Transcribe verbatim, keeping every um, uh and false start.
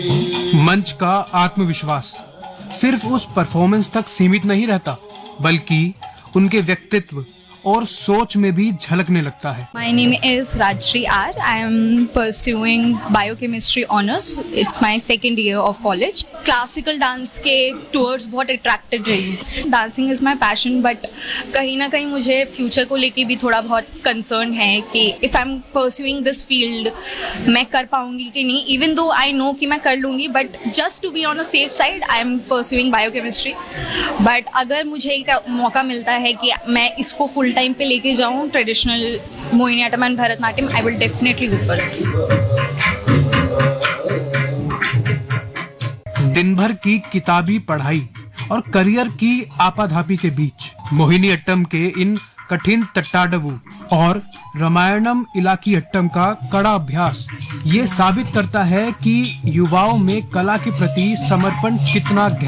मंच का आत्मविश्वास सिर्फ उस परफॉर्मेंस तक सीमित नहीं रहता, बल्कि उनके व्यक्तित्व और सोच में भी झलकने लगता है। My name is Rajshri R. I am pursuing biochemistry honors. It's my second year of college. Classical dance के towards बहुत attracted रही हूँ। Dancing is my passion, but कहीं ना कहीं मुझे future को लेके भी थोड़ा बहुत concern है कि if I'm pursuing this field मैं कर पाऊँगी कि नहीं। Even though I know कि मैं कर लूँगी, but just to be on a safe side, I am pursuing biochemistry. But अगर मुझे एक मौका मिलता है कि मैं इसको full टाइम पे लेके जाऊं traditional Mohiniyattam and Bharatanatyam, I will definitely go for it. दिन भर की किताबी पढ़ाई और करियर की आपाधापी के बीच मोहिनीअट्टम के इन कठिन तट्टाडवु और रामायणम इलाकीअट्टम का कड़ा अभ्यास ये साबित करता है कि युवाओं में कला के प्रति समर्पण कितना